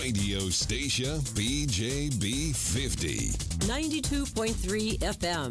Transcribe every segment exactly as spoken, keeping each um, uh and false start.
Radio station B J B fifty. ninety-two point three F M.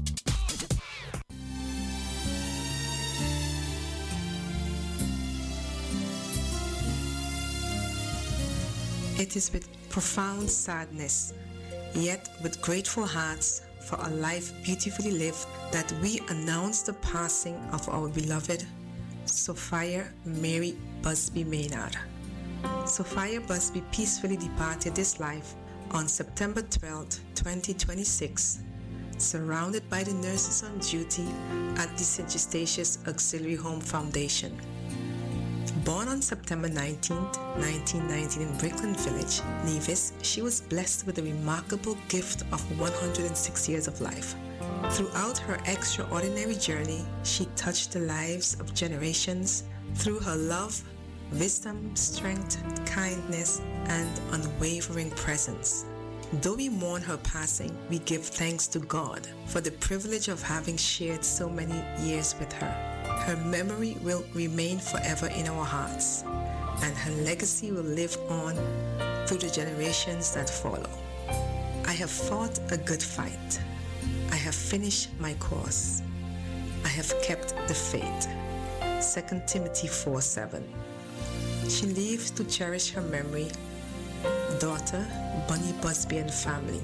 It is with profound sadness, yet with grateful hearts for a life beautifully lived, that we announce the passing of our beloved Sophia Mary Busby Maynard. Sophia Busby peacefully departed this life on September twelfth, twenty twenty-six, surrounded by the nurses on duty at the Saint Eustatius Auxiliary Home Foundation. Born on September nineteenth, nineteen nineteen in Brickland Village, Nevis, she was blessed with the remarkable gift of one hundred six years of life. Throughout her extraordinary journey, she touched the lives of generations through her love, wisdom, strength, kindness, and unwavering presence. Though we mourn her passing, we give thanks to God for the privilege of having shared so many years with her. Her memory will remain forever in our hearts, and her legacy will live on through the generations that follow. I have fought a good fight. I have finished my course. I have kept the faith. Second Timothy four seven. She lives to cherish her memory. Daughter, Bunny Busby and family.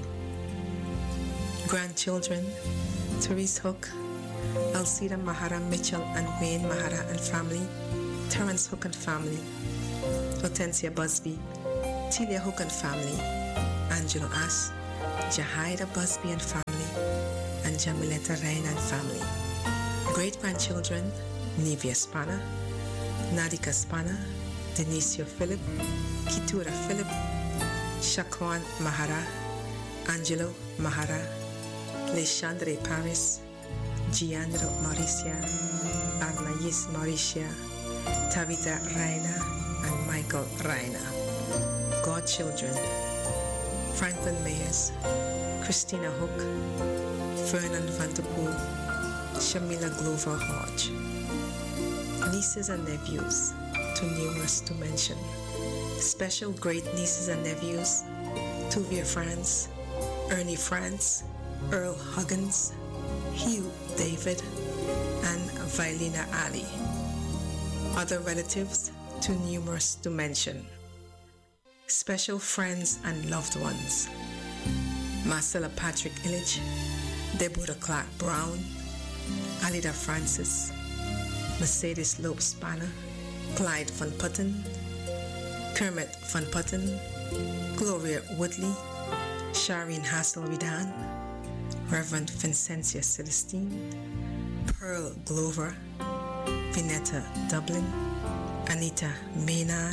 Grandchildren, Therese Hook, Alcida Mahara Mitchell and Wayne Mahara and family, Terence Hook and family, Hortensia Busby, Telia Hook and family, Angelo Ash, Jahida Busby and family, and Jamiletta Rain and family. Great-grandchildren, Nevia Spanner, Nadika Spanner, Denisio Philip, Kitura Philip, Shakwan Mahara, Angelo Mahara, Leshandre Paris, Giandro Mauricia, Arnayis Mauricia, Tavita Raina, and Michael Raina. Godchildren, Franklin Mayers, Christina Hook, Vernon Vanderpool, Shamila Glover Hodge. Nieces and nephews, too numerous to mention. Special great nieces and nephews, Tuvia France, Ernie France, Earl Huggins, Hugh David, and Vailina Ali. Other relatives, too numerous to mention. Special friends and loved ones, Marcella Patrick Illich, Deborah Clark Brown, Alida Francis, Mercedes Lope Spanner, Clyde Van Putten, Kermit Van Putten, Gloria Woodley, Shireen Hassel-Ridan, Reverend Vincentia Celestine, Pearl Glover, Vinetta Dublin, Anita Maynard,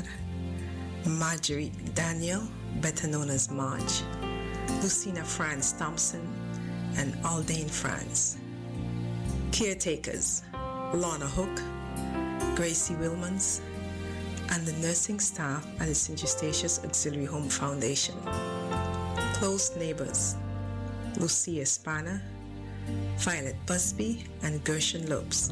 Marjorie Daniel, better known as Marge, Lucina France Thompson, and Aldane France. Caretakers, Lorna Hook, Gracie Wilmans, and the nursing staff at the Saint Eustatius Auxiliary Home Foundation. Close neighbors, Lucia Spanner, Violet Busby, and Gershon Lopes.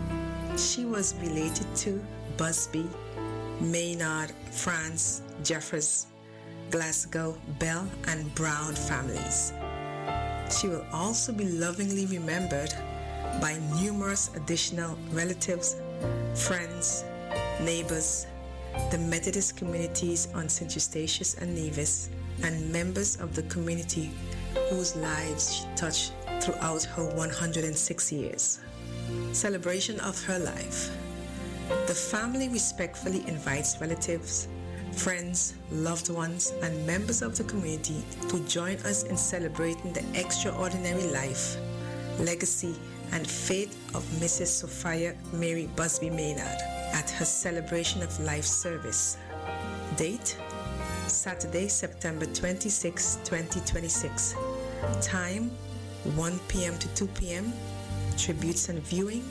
She was related to Busby, Maynard, France, Jeffers, Glasgow, Bell, and Brown families. She will also be lovingly remembered by numerous additional relatives, friends, neighbors, the Methodist communities on Saint Eustatius and Nevis, and members of the community whose lives she touched throughout her one hundred six years. Celebration of her life. The family respectfully invites relatives, friends, loved ones, and members of the community to join us in celebrating the extraordinary life, legacy, and fate of Missus Sophia Mary Busby Maynard at her Celebration of Life service. Date, Saturday, September twenty-sixth, twenty twenty-six. Time, one p.m. to two p.m. Tributes and viewing,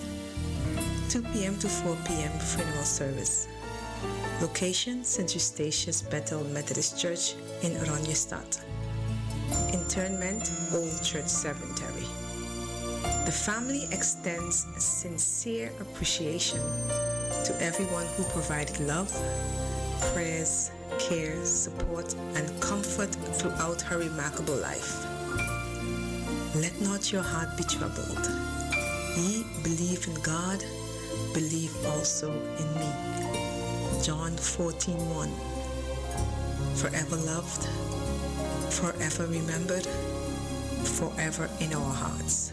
two p.m. to four p.m. funeral service. Location, Saint Eustatius Bethel Methodist Church in Oranjestad. Interment, Old Church Cemetery. The family extends sincere appreciation to everyone who provided love, prayers, care, support, and comfort throughout her remarkable life. Let not your heart be troubled. Ye believe in God, believe also in me. John fourteen one. Forever loved, forever remembered, forever in our hearts.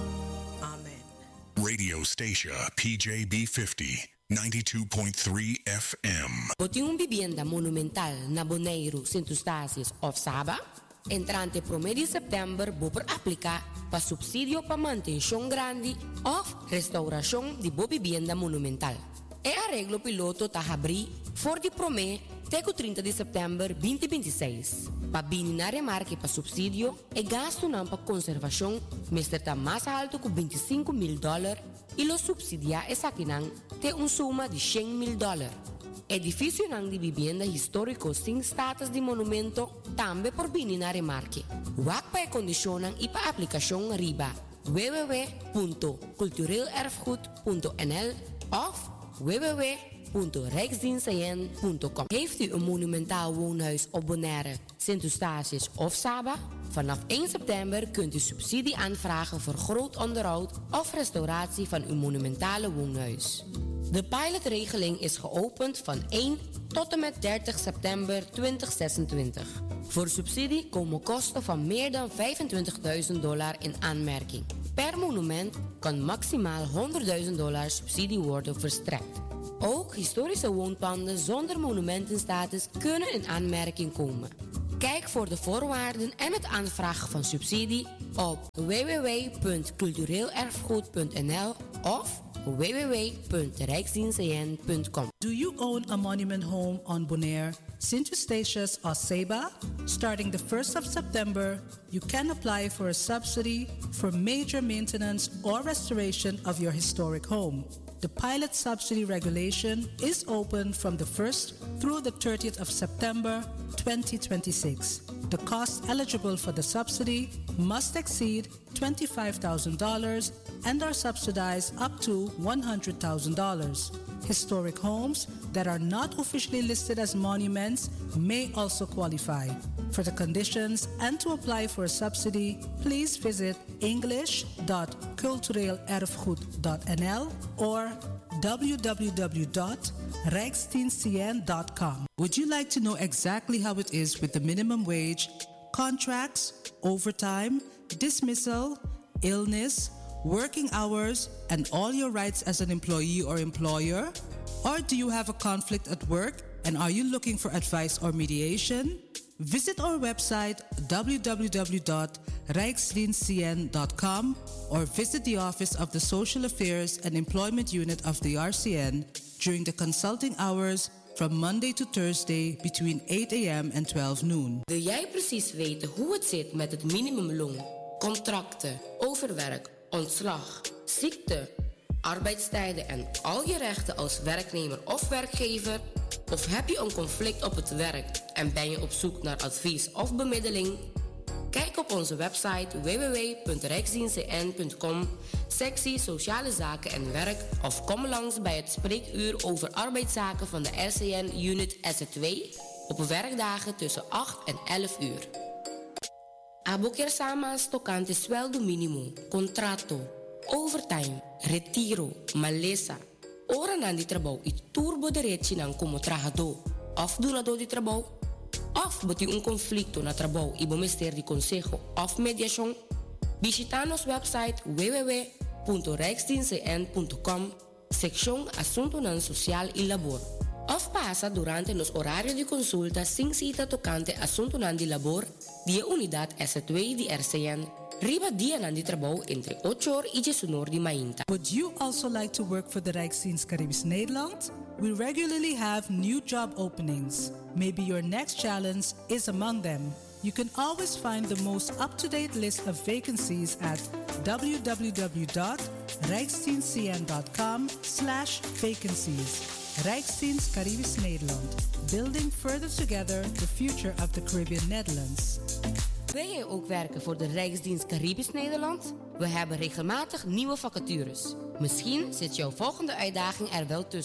Amen. Radio station P J B fifty, ninety-two point three F M. Boti un vivienda monumental na Bonaire, Sint Eustatius of Saba? Entrante promedi september boper aplica pa subsidio pa manutención grande of restauración di bo vivienda monumental. E arreglo piloto ta abri for di prome teco trinta de setembro vinte vinte e seis. Pa bini na remarque pa subsidio e gasto nan pa conservación mister ta mais alto ku veinticinco mil dólares e lo subsidia e sakinang te un suma di cem mil dólares. Edificio nang di vivienda historico sin status di monumento tambe por bini na remarque. Wak pa e condicionan i pa applicación riba w w w punto cultureel erfgoed punto n l of w w w punto rijksdienstcn punto com. Heeft u een monumentaal woonhuis op Bonaire, Sint Eustatius of Saba? Vanaf één september kunt u subsidie aanvragen voor groot onderhoud of restauratie van uw monumentale woonhuis. De pilotregeling is geopend van één tot en met dertig september tweeduizend zesentwintig. Voor subsidie komen kosten van meer dan vijfentwintigduizend dollar in aanmerking. Per monument kan maximaal honderdduizend dollar subsidie worden verstrekt. Ook historische woonpanden zonder monumentenstatus kunnen in aanmerking komen. Kijk voor de voorwaarden en het aanvragen van subsidie op w w w punt cultureel erfgoed punt n l of w w w punt rijksdienstcn punt com. Do you own a monument home on Bonaire, Sint Eustatius or Saba? Starting the first of September, you can apply for a subsidy for major maintenance or restoration of your historic home. The pilot subsidy regulation is open from the first through the thirtieth of September twenty twenty-six. The cost eligible for the subsidy must exceed twenty-five thousand dollars and are subsidized up to one hundred thousand dollars. Historic homes that are not officially listed as monuments may also qualify. For the conditions and to apply for a subsidy, please visit english dot cultureel erfgoed dot n l or w w w dot rijksdienstcn dot com. Would you like to know exactly how it is with the minimum wage, contracts, overtime, dismissal, illness, working hours, and all your rights as an employee or employer? Or do you have a conflict at work and are you looking for advice or mediation? Visit our website w w w dot rijksdienstcn dot com or visit the office of the Social Affairs and Employment Unit of the R C N during the consulting hours from Monday to Thursday between eight a m and twelve noon. Wil jij precies weten hoe het zit met het minimumloon, contracten, overwerk, ontslag, ziekte, arbeidstijden en al je rechten als werknemer of werkgever? Of heb je een conflict op het werk en ben je op zoek naar advies of bemiddeling? Kijk op onze website w w w punt rijksdienstcn punt com, sectie Sociale Zaken en Werk, of kom langs bij het spreekuur over arbeidszaken van de R C N Unit S twee op werkdagen tussen acht en elf uur. Abo kersama tocante sueldo mínimo, contrato, overtime, retiro, malesa. Ora nan di trabaho e turbo diretti nan como trabajador of donador de trabaho. Of bati un conflicto na trabaho e bomester de consejo of mediação. Visita nos website w w w punt rijksdienstcn punt com, sección Asunto nan Social y Labor. Of pasa durante nos horario de consulta sin cita tocante Asunto nan di Labor di Unidad S twee di R C N. Riba dia nan di trabaho entre ocho horas y diecinueve di mainta. Would you also like to work for the Rijksdienst Caribisch Nederland? We regularly have new job openings. Maybe your next challenge is among them. You can always find the most up-to-date list of vacancies at w w w dot rijksdienstcn dot com slash vacancies. Rijksdienst Caribisch Nederland. Building further together the future of the Caribbean Netherlands. Wil jij ook werken voor de Rijksdienst Caribisch Nederland? We hebben regelmatig nieuwe vacatures. Misschien zit jouw volgende uitdaging er wel tussen.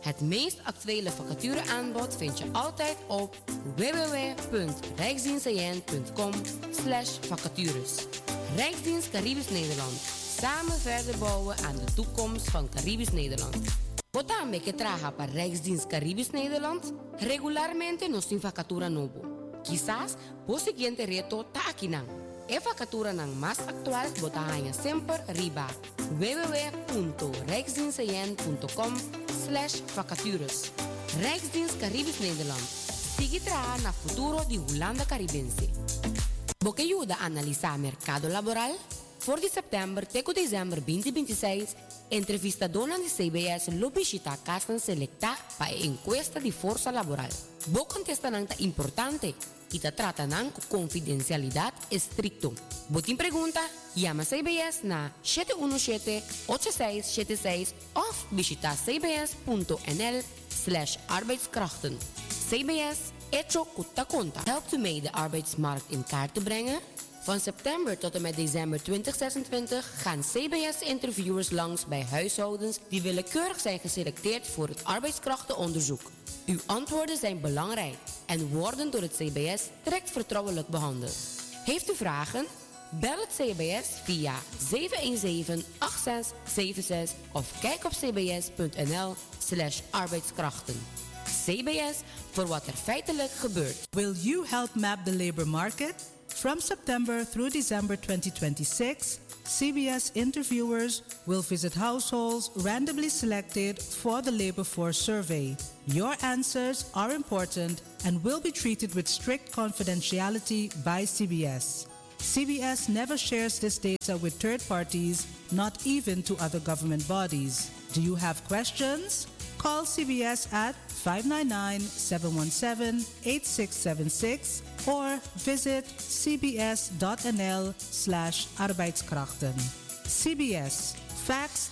Het meest actuele vacatureaanbod vind je altijd op w w w punt rijksdienstcn punt com slash vacatures. Rijksdienst Caribisch Nederland. Samen verder bouwen aan de toekomst van Caribisch Nederland. Bota meke traga para Rijksdienst Caribisch Nederland. Regularmente nos sin vacatura novo. Quizás po siguiente reto ta akinang. E vacatura nang mas actual bota hanya sempre riba w w w punt rijksdienstcn punt com slash vacatures. Rijksdienst Caribisch Nederland. Sigue tra na futuro di Holanda Caribense. Boque ayuda a analisar mercado laboral? Voor de september teco dezembro vinte veintiséis, entrevista dona de C B S lo visita casa selecta pa e encuesta de força laboral. Bo contesta nang ta importante y ta trata nang confidencialidad estricto. Botin pregunta, llama C B S na siete uno siete, ocho seis siete seis of visita cbs.nl slash arbeidskrachten. C B S, hecho kutta konta. Helpt u mee de arbeidsmarkt in kaart te brengen? Van september tot en met december twintig zesentwintig gaan C B S-interviewers langs bij huishoudens die willekeurig zijn geselecteerd voor het arbeidskrachtenonderzoek. Uw antwoorden zijn belangrijk en worden door het C B S direct vertrouwelijk behandeld. Heeft u vragen? Bel het C B S via zeven een zeven, acht zes zeven zes of kijk op cbs.nl slash arbeidskrachten. C B S, voor wat er feitelijk gebeurt. Will you help map the labor market? From September through December twenty twenty-six, C B S interviewers will visit households randomly selected for the labor force survey. Your answers are important and will be treated with strict confidentiality by C B S. C B S never shares this data with third parties, not even to other government bodies. Do you have questions? Call C B S at five nine nine, seven one seven, eight six seven six or visit cbs.nl slash arbeidskrachten. C B S. Facts